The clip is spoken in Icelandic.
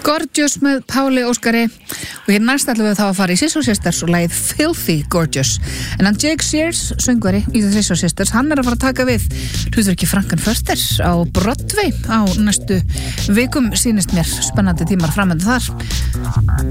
Gorgeous með Páli Óskari og hér næst ætlum við þá að fara í Sister Sisters og lagið Filthy Gorgeous en hann Jake Sears, söngvari í The Sister Sisters, hann að fara að taka við hlutverki Frankenfurter á Broadway á næstu vikum, sýnist mér spennandi tímar framöndu þar.